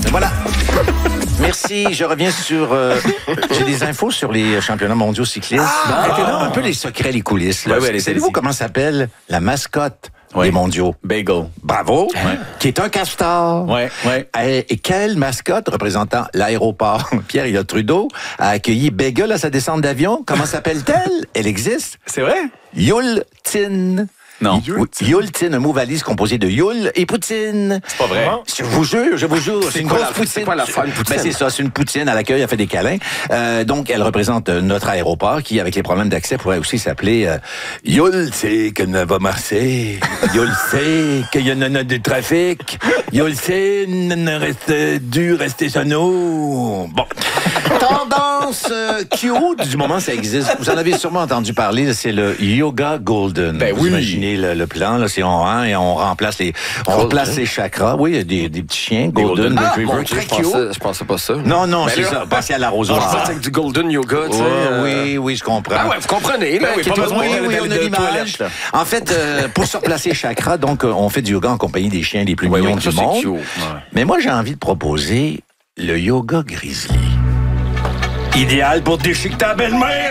Voilà. Merci. Je reviens sur... j'ai des infos sur les championnats mondiaux cyclistes. Un peu les secrets, les coulisses. Là. Ouais, Savez-vous comment s'appelle la mascotte des mondiaux? Bagel. Bravo. Ouais. Qui est un castor. Ouais. Et quelle mascotte représentant l'aéroport Pierre-Éliott Trudeau a accueilli Bagel à sa descente d'avion? Comment s'appelle-t-elle? Elle existe. C'est vrai? Yultin. Non. Yultin, un mot valise composé de Yule et poutine. C'est pas vrai. Je vous jure. C'est une grosse poutine. C'est quoi la forme poutine? Ben, c'est ça, c'est une poutine à l'accueil, elle fait des câlins. Donc, elle représente notre aéroport qui, avec les problèmes d'accès, pourrait aussi s'appeler Yule, c'est que ne va marcher. Yule, c'est qu'il y en a du trafic. Yule, c'est reste dû rester sur nous. Bon. Tendance cute du moment, ça existe. Vous en avez sûrement entendu parler, c'est le Yoga Golden. Ben vous imaginez le plan, là, c'est on remplace les chakras. Oui, il y a des petits chiens, Golden Retriever, très cute. Je pensais pas ça. Non, c'est ça. Passer à l'arrosoir. Je pensais que du Golden Yoga, tu sais. Oui, je comprends. Ah ouais, vous comprenez. Là, Oui, on a l'image. En fait, pour se replacer les chakras, donc, on fait du yoga en compagnie des chiens les plus mignons du monde. Cute. Mais moi, j'ai envie de proposer le yoga grizzly. Idéal pour déchiqueter ta belle-mère.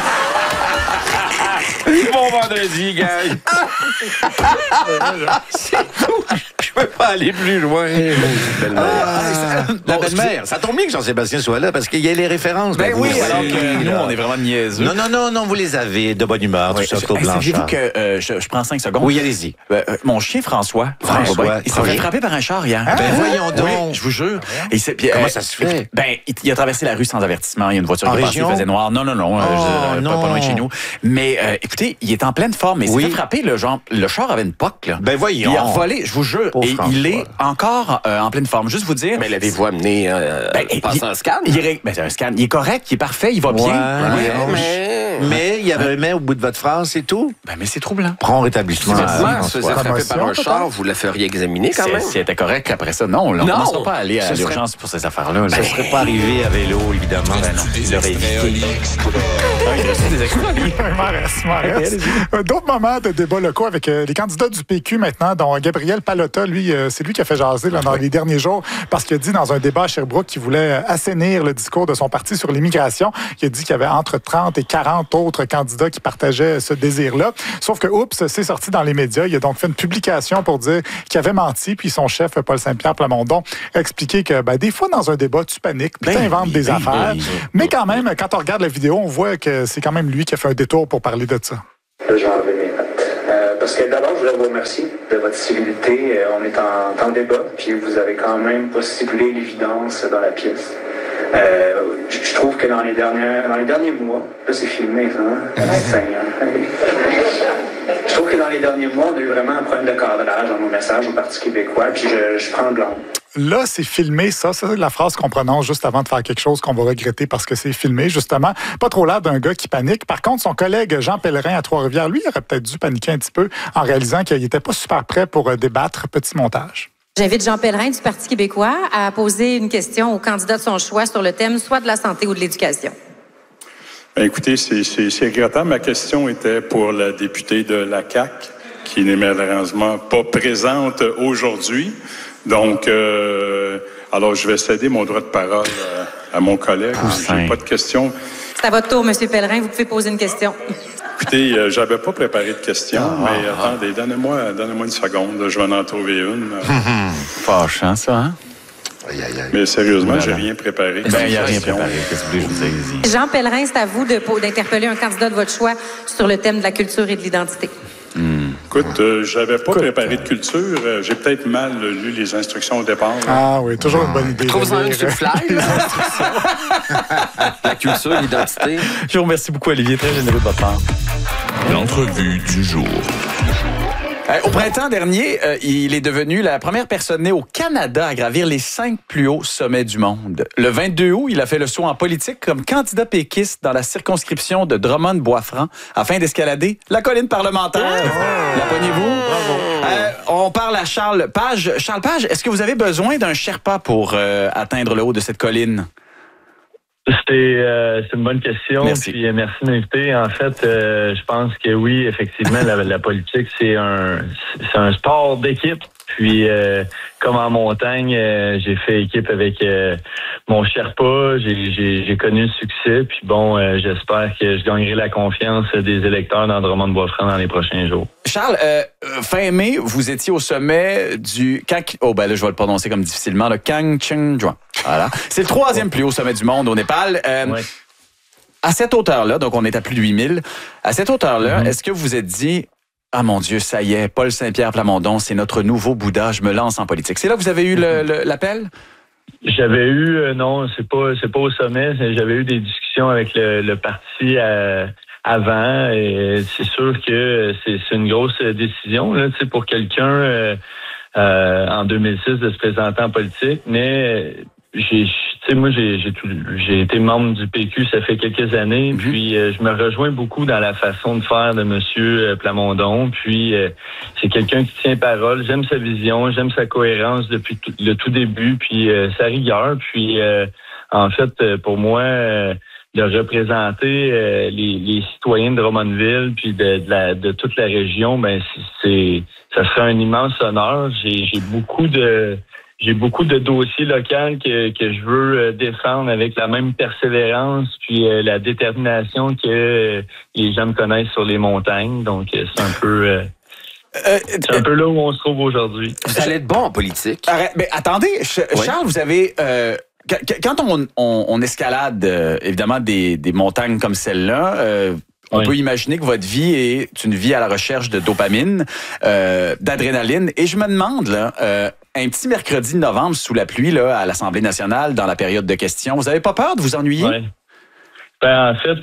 Bon vendredi, gars. C'est tout. Je peux pas aller plus loin. La belle-mère. Ça tombe bien que Jean-Sébastien soit là parce qu'il y a les références. Ben oui, alors que nous, on est vraiment niaiseux. Non, vous les avez de bonne humeur, tout ça, Claude Blanchard. Saviez-vous que je prends 5 secondes? Oui, allez-y. Mon chien François, il s'est fait frapper par un char hier. Ben voyons donc. Oui, je vous jure. Comment ça se fait? Ben, il a traversé la rue sans avertissement. Il y a une voiture En qui est passée, région? il faisait noir. Non, pas loin de chez nous. Mais écoutez, il est en pleine forme. Mais il s'est fait frapper, le char avait une poque. Là. Ben voyons. Il a revolé, je vous jure. Et il est encore en pleine forme. Juste vous dire... Mais l'avez-vous amené passer un scan? C'est un scan. Il est correct, il est parfait, il va bien. Mais il y avait un mais au bout de votre phrase, c'est tout? Ben, mais c'est troublant. Prends rétablissement. Si votre se faisait frapper par un char, vous la feriez examiner quand même? Si elle était correct après ça, non. On ne commencera pas à aller à l'urgence pour ces affaires-là. Ça ne serait pas arrivé à vélo, évidemment. Il aurait évité. Il reste des extraits. Il reste. D'autres moments de débats locaux avec les candidats du PQ maintenant, dont Gabriel Palotta, lui, c'est lui qui a fait jaser là, dans les derniers jours parce qu'il a dit dans un débat à Sherbrooke qu'il voulait assainir le discours de son parti sur l'immigration. Il a dit qu'il y avait entre 30 et 40 autres candidats qui partageaient ce désir-là. Sauf que, c'est sorti dans les médias. Il a donc fait une publication pour dire qu'il avait menti, puis son chef, Paul Saint-Pierre Plamondon, a expliqué que des fois, dans un débat, tu paniques, puis tu inventes des affaires. Mais quand même, quand on regarde la vidéo, on voit que c'est quand même lui qui a fait un détour pour parler de ça. Parce que d'abord, je voulais vous remercier de votre civilité. On est en débat, puis vous avez quand même pas stipulé l'évidence dans la pièce. Je trouve que dans les derniers mois, là c'est filmé, ça, je trouve que dans les derniers mois, on a eu vraiment un problème de cadrage dans nos messages au Parti québécois, puis je prends le blanc. Là, c'est filmé, ça. C'est la phrase qu'on prononce juste avant de faire quelque chose qu'on va regretter parce que c'est filmé, justement. Pas trop l'air d'un gars qui panique. Par contre, son collègue Jean Pellerin à Trois-Rivières, lui, il aurait peut-être dû paniquer un petit peu en réalisant qu'il n'était pas super prêt pour débattre. Petit montage. J'invite Jean Pellerin du Parti québécois à poser une question au candidat de son choix sur le thème soit de la santé ou de l'éducation. Bien, écoutez, c'est regrettable. Ma question était pour la députée de la CAQ, qui n'est malheureusement pas présente aujourd'hui. Donc, alors je vais céder mon droit de parole à mon collègue. Si j'ai pas de questions. C'est à votre tour, M. Pellerin. Vous pouvez poser une question. Écoutez, j'avais pas préparé de questions, mais attendez, donnez-moi une seconde. Je vais en trouver une. Fâchant, ça, hein? Mais sérieusement, j'ai rien préparé. Il n'y a rien préparé. Qu'est-ce que vous voulez que je vous dise? Jean Pellerin, c'est à vous d'interpeller un candidat de votre choix sur le thème de la culture et de l'identité. Écoute, j'avais pas préparé de culture. J'ai peut-être mal lu les instructions au départ. Ah oui, toujours une bonne idée. Trouve-en une sur le fly. La culture, l'identité. Je vous remercie beaucoup, Olivier. Très généreux de votre part. L'entrevue du jour. Au printemps dernier, il est devenu la première personne née au Canada à gravir les 5 plus hauts sommets du monde. Le 22 août, il a fait le saut en politique comme candidat péquiste dans la circonscription de Drummond-Boisfranc afin d'escalader la colline parlementaire. La pognez-vous? On parle à Charles Page. Charles Page, est-ce que vous avez besoin d'un Sherpa pour atteindre le haut de cette colline? C'est une bonne question. Merci. Puis, merci de m'inviter. En fait, je pense que oui, effectivement, la politique, c'est un sport d'équipe. Puis, comme en montagne, j'ai fait équipe avec mon Sherpa. J'ai connu le succès. Puis bon, j'espère que je gagnerai la confiance des électeurs dans Drummond-Bois-Franc dans les prochains jours. Charles, fin mai, vous étiez au sommet du... Oh, ben là, je vais le prononcer comme difficilement, le Kangchenjunga. Voilà. C'est le 3e plus haut sommet du monde au Népal. Ouais. À cette hauteur-là, donc on est à plus de 8000, à cette hauteur-là, est-ce que vous vous êtes dit, ah mon Dieu, ça y est, Paul Saint-Pierre Plamondon, c'est notre nouveau Bouddha, je me lance en politique. C'est là que vous avez eu l'appel? J'avais eu, non, c'est pas au sommet, j'avais eu des discussions avec le parti avant, et c'est sûr que c'est une grosse décision là, pour quelqu'un en 2006 de se présenter en politique, mais moi, j'ai été membre du PQ, ça fait quelques années, puis je me rejoins beaucoup dans la façon de faire de Monsieur Plamondon, puis c'est quelqu'un qui tient parole, j'aime sa vision, j'aime sa cohérence depuis le tout début, puis sa rigueur, puis en fait, pour moi, de représenter les citoyens de Drummondville, puis de toute la région, ben ça serait un immense honneur. J'ai beaucoup de dossiers locaux que je veux défendre avec la même persévérance puis la détermination que les gens me connaissent sur les montagnes. Donc, c'est un peu là où on se trouve aujourd'hui. Vous allez être bon en politique. Mais attendez, Charles, vous avez... quand on escalade, évidemment, des montagnes comme celle-là... On peut imaginer que votre vie est une vie à la recherche de dopamine, d'adrénaline. Et je me demande, là, un petit mercredi de novembre sous la pluie là, à l'Assemblée nationale, dans la période de questions, vous n'avez pas peur de vous ennuyer? Ouais. Ben, en fait,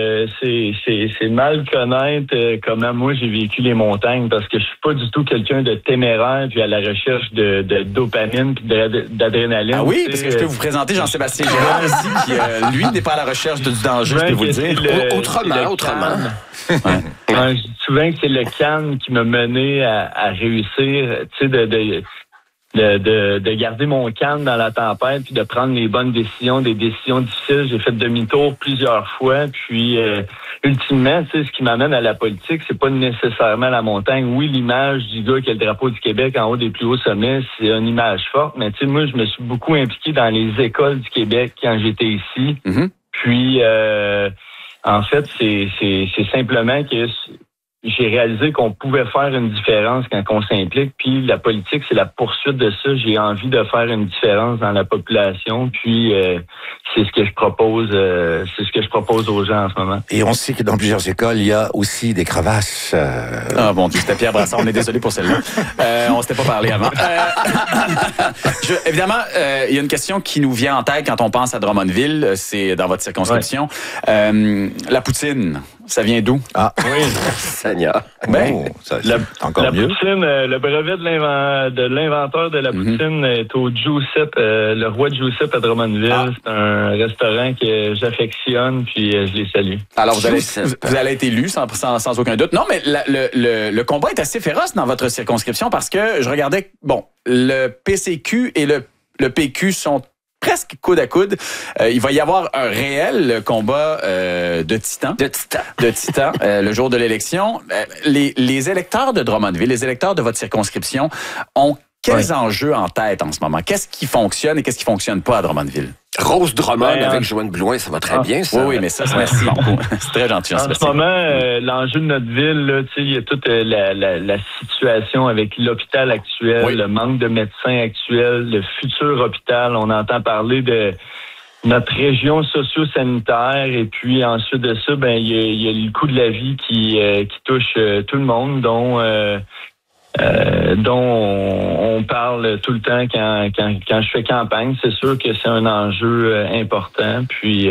c'est mal connaître comment moi j'ai vécu les montagnes parce que je suis pas du tout quelqu'un de téméraire puis à la recherche de dopamine puis d'adrénaline. Ah oui, parce que je peux vous présenter Jean-Sébastien Girard ici qui, lui, n'est pas à la recherche du danger, je peux vous le dire. Autrement. Ouais. Je dis souvent que c'est le calme qui m'a mené à réussir, tu sais, de garder mon calme dans la tempête puis de prendre les bonnes décisions, des décisions difficiles. J'ai fait demi-tour plusieurs fois, puis ultimement, tu sais, ce qui m'amène à la politique, c'est pas nécessairement la montagne. Oui, l'image du gars qui a le drapeau du Québec en haut des plus hauts sommets, c'est une image forte, mais tu sais, moi, je me suis beaucoup impliqué dans les écoles du Québec quand j'étais ici. Puis, en fait, c'est simplement que j'ai réalisé qu'on pouvait faire une différence quand on s'implique. Puis la politique, c'est la poursuite de ça. J'ai envie de faire une différence dans la population. Puis c'est ce que je propose. C'est ce que je propose aux gens en ce moment. Et on sait que dans plusieurs écoles, il y a aussi des crevasses. Ah bon, c'était Pierre Brassard. On est désolé pour celle-là. On s'était pas parlé avant. Évidemment, il y a une question qui nous vient en tête quand on pense à Drummondville. C'est dans votre circonscription. La poutine. Ça vient d'où? Ah, oui. Seigneur. Ben, encore mieux. Poutine, le brevet de l'inventeur de la poutine est au Giuseppe, le roi de Giuseppe à Drummondville. Ah. C'est un restaurant que j'affectionne, puis je les salue. Alors, vous allez être élu sans aucun doute. Non, mais le combat est assez féroce dans votre circonscription parce que je regardais, le PCQ et le PQ sont presque coude à coude. Il va y avoir un réel combat de titans. Le jour de l'élection. Les électeurs de Drummondville, les électeurs de votre circonscription ont quels enjeux en tête en ce moment? Qu'est-ce qui fonctionne et qu'est-ce qui fonctionne pas à Drummondville? Rose Drummond avec Joanne Blouin, ça va très bien, ça. Oui, mais ça, merci beaucoup. C'est très gentil, En ce moment, l'enjeu de notre ville, là, il y a toute la situation avec l'hôpital actuel, le manque de médecins actuels, le futur hôpital. On entend parler de notre région socio-sanitaire et puis ensuite de ça, il y a le coût de la vie qui touche tout le monde, dont on parle tout le temps quand je fais campagne. C'est sûr que c'est un enjeu important. Puis,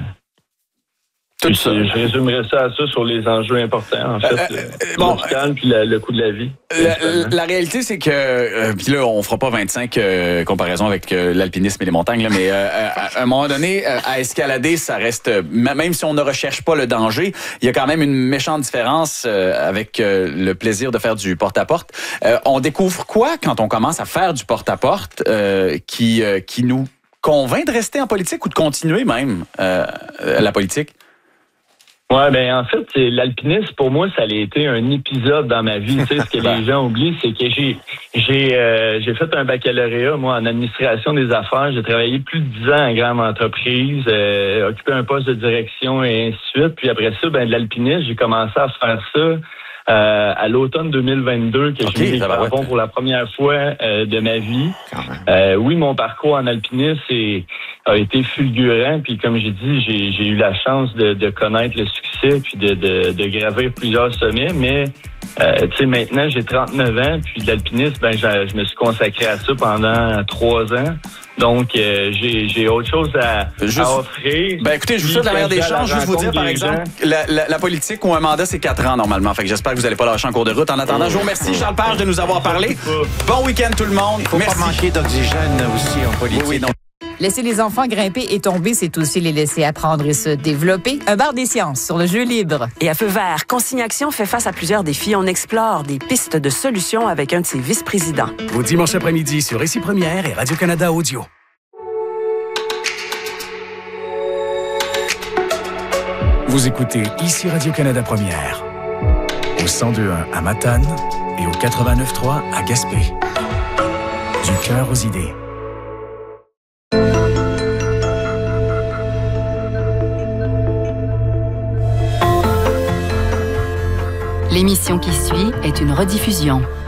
je résumerais ça à ça sur les enjeux importants, en fait. L'hôpital puis le coût de la vie. La réalité, c'est que, puis là, on fera pas 25 comparaisons avec l'alpinisme et les montagnes, là, mais à un moment donné, à escalader, ça reste, même si on ne recherche pas le danger, il y a quand même une méchante différence avec le plaisir de faire du porte-à-porte. On découvre quoi quand on commence à faire du porte-à-porte qui nous convainc de rester en politique ou de continuer même la politique? Ouais, ben en fait, l'alpinisme, pour moi, ça a été un épisode dans ma vie. Tu sais, ce que les gens oublient, c'est que j'ai fait un baccalauréat, moi, en administration des affaires. J'ai travaillé plus de 10 ans en grande entreprise, occupé un poste de direction et ainsi de suite. Puis après ça, ben de l'alpinisme, j'ai commencé à faire ça à l'automne 2022, que j'ai mis les crampons pour la première fois de ma vie. Oui, mon parcours en alpinisme a été fulgurant, puis comme j'ai dit, j'ai eu la chance de connaître le succès, puis de gravir plusieurs sommets, mais tu sais, maintenant, j'ai 39 ans, puis l'alpinisme, ben je me suis consacré à ça pendant 3 ans. Donc, j'ai autre chose à offrir. Ben écoutez, je vous souhaite la meilleure des chances. Juste vous dire, par exemple, la politique ou un mandat, c'est 4 ans normalement. Fait que j'espère que vous n'allez pas lâcher en cours de route. En attendant, je vous remercie, Charles Page, de nous avoir parlé. Bon week-end tout le monde. Il faut pas manquer d'oxygène aussi en politique. Oui, Laisser les enfants grimper et tomber, c'est aussi les laisser apprendre et se développer. Un bar des sciences sur le jeu libre. Et à Feu vert, Consigne Action fait face à plusieurs défis. On explore des pistes de solutions avec un de ses vice-présidents. Au dimanche après-midi sur Ici Première et Radio-Canada Audio. Vous écoutez Ici Radio-Canada Première. Au 102.1 à Matane et au 89.3 à Gaspé. Du cœur aux idées. L'émission qui suit est une rediffusion.